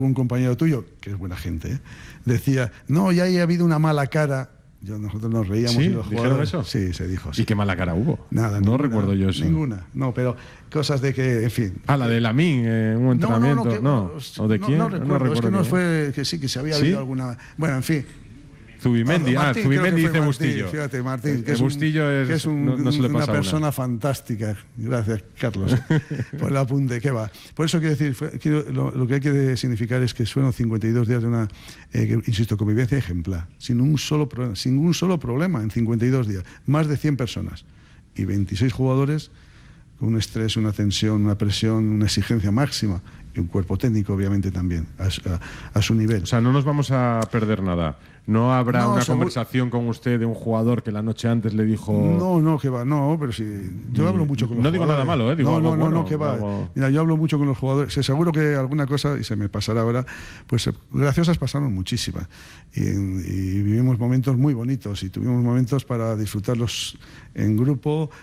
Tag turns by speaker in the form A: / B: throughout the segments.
A: Un compañero tuyo, que es buena gente, decía, no, ya ha habido una mala cara. Nosotros nos reíamos.
B: ¿Sí?
A: Y los
B: ¿Dijeron
A: jugadores,
B: eso?
A: sí, se dijo. Sí.
B: ¿Y qué mala cara hubo?
A: Nada,
B: no
A: ninguna,
B: recuerdo yo eso.
A: Ninguna, no, pero cosas de que, en fin.
B: Ah, la de Lamine, un entrenamiento,
A: no.
B: ¿O de quién?
A: No recuerdo, es que no fue, que sí, que se había habido
B: ¿Sí?
A: alguna. Bueno, en fin.
B: Zubimendi,
A: Martín,
B: Zubimendi dice
A: Martín,
B: Bustillo.
A: Fíjate, Martín, que
B: Bustillo es no se le pasa
A: una persona fantástica. Gracias, Carlos, por el apunte. ¿Qué va? Por eso quiero decir, lo que hay que significar es que fueron 52 días de una, insisto, convivencia ejemplar, sin un solo problema en 52 días. Más de 100 personas y 26 jugadores con un estrés, una tensión, una presión, una exigencia máxima y un cuerpo técnico, obviamente, también, a su nivel.
B: O sea, no nos vamos a perder nada. ¿No habrá una conversación con usted de un jugador que la noche antes le dijo...?
A: No, que va, no, pero sí. Yo hablo mucho con los jugadores.
B: No digo nada malo, digo algo bueno,
A: no, que va. Mira, yo hablo mucho con los jugadores. Seguro que alguna cosa, y se me pasará ahora, pues graciosas pasaron muchísimas. Y vivimos momentos muy bonitos y tuvimos momentos para disfrutarlos en grupo,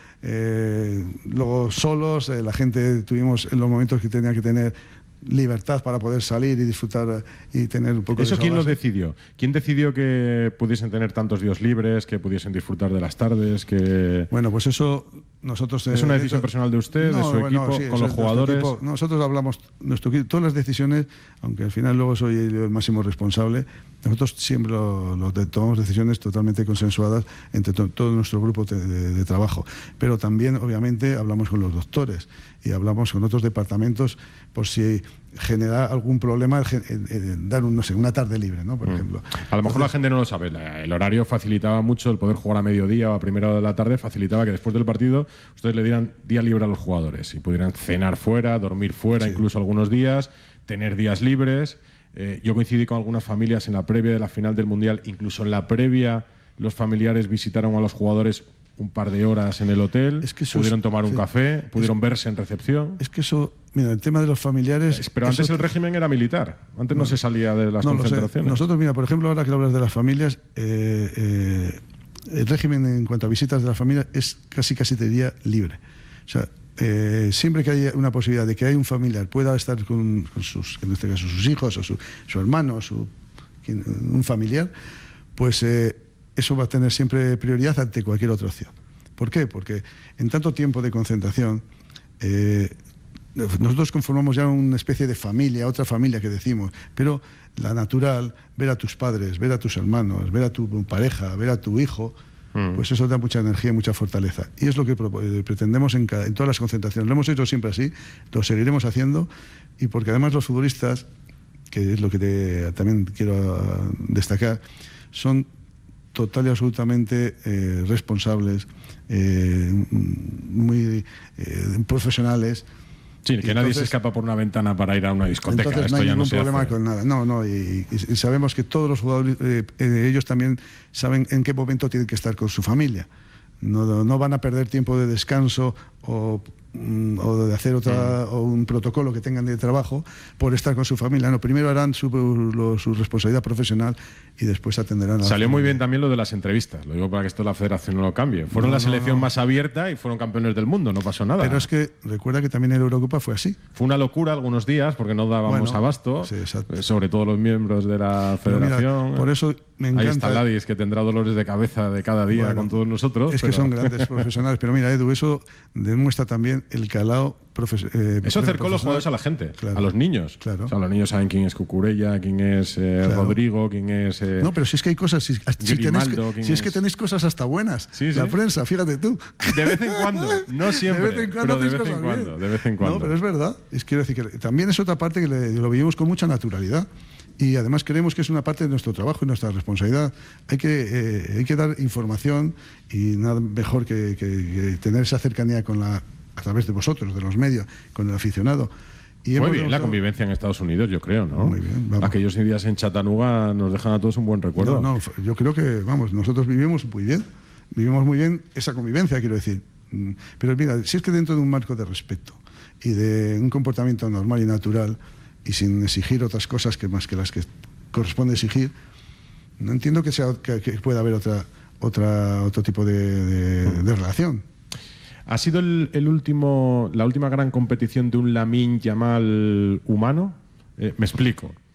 A: luego solos, la gente tuvimos en los momentos que tenía que tener libertad para poder salir y disfrutar y tener un poco de
B: ¿Eso quién lo decidió? ¿Quién decidió que pudiesen tener tantos días libres, que pudiesen disfrutar de las tardes?
A: Bueno, pues eso nosotros...
B: ¿Es una decisión personal de usted, de su equipo, sí, con los jugadores?
A: Nosotros hablamos, todas las decisiones, aunque al final luego soy el máximo responsable, nosotros siempre tomamos decisiones totalmente consensuadas entre todo nuestro grupo de trabajo. Pero también, obviamente, hablamos con los doctores y hablamos con otros departamentos por si genera algún problema dar una tarde libre, ¿no? Por ejemplo.
B: A lo mejor la gente no lo sabe. El horario facilitaba mucho, el poder jugar a mediodía o a primera hora de la tarde facilitaba que después del partido ustedes le dieran día libre a los jugadores y pudieran cenar fuera, dormir fuera, sí, incluso algunos días, tener días libres. Yo coincidí con algunas familias en la previa de la final del Mundial, incluso en la previa los familiares visitaron a los jugadores un par de horas en el hotel, pudieron tomar un café, pudieron verse en recepción.
A: Es que eso, mira, el tema de los familiares...
B: Pero antes el régimen era militar, antes no se salía de las concentraciones.
A: Nosotros, mira, por ejemplo, ahora que hablas de las familias, el régimen en cuanto a visitas de la familia es casi te diría libre. O sea, siempre que haya una posibilidad de que hay un familiar pueda estar con sus, en este caso sus hijos o su hermano, un familiar, pues eso va a tener siempre prioridad ante cualquier otra opción. ¿Por qué? Porque en tanto tiempo de concentración nosotros conformamos ya una especie de familia, otra familia que decimos, pero la natural, ver a tus padres, ver a tus hermanos, ver a tu pareja, ver a tu hijo, pues eso da mucha energía y mucha fortaleza. Y es lo que pretendemos en todas las concentraciones. Lo hemos hecho siempre así, lo seguiremos haciendo, y porque además los futbolistas, que es lo que también quiero destacar, son total y absolutamente responsables, muy profesionales.
B: Sí, que nadie se escapa por una ventana para ir a una discoteca.
A: Entonces no hay ningún problema con nada. Y sabemos que todos los jugadores, ellos también saben en qué momento tienen que estar con su familia. No van a perder tiempo de descanso o de hacer o un protocolo que tengan de trabajo por estar con su familia. No, primero harán su responsabilidad profesional y después atenderán a
B: Salió muy bien también lo de las entrevistas, lo digo para que esto la federación no lo cambie. Fueron la selección más abierta y fueron campeones del mundo, no pasó nada.
A: Pero es que recuerda que también en Eurocopa fue así.
B: Fue una locura algunos días porque no dábamos abasto,
A: sí,
B: sobre todo los miembros de la federación.
A: Mira, por eso me encanta.
B: Ahí está Ladis, que tendrá dolores de cabeza de cada día con todos nosotros.
A: Es que son grandes profesionales, pero mira, Edu, eso demuestra también el calado
B: eso acercó los jugadores a la gente, a los niños.
A: Claro.
B: O sea, los niños saben quién es Cucurella, quién es Rodrigo, quién es...
A: No, pero si es que hay cosas, si es que tenéis cosas hasta buenas.
B: Sí,
A: la prensa, fíjate tú.
B: De vez en cuando, no siempre, de vez en cuando.
A: No, pero es verdad. Quiero decir que también es otra parte que lo vivimos con mucha naturalidad. Y además creemos que es una parte de nuestro trabajo y nuestra responsabilidad. Hay que dar información y nada mejor que tener esa cercanía a través de vosotros, de los medios, con el aficionado. Y
B: muy bien la convivencia en Estados Unidos, yo creo, ¿no?
A: Muy bien, vamos.
B: Aquellos días en Chattanooga nos dejan a todos un buen recuerdo.
A: No, yo creo que, nosotros vivimos muy bien esa convivencia, quiero decir. Pero mira, si es que dentro de un marco de respeto y de un comportamiento normal y natural y sin exigir otras cosas que más que las que corresponde exigir, no entiendo que pueda haber otro tipo de relación.
B: ¿Ha sido la última gran competición de un Lamine Yamal humano? Me explico.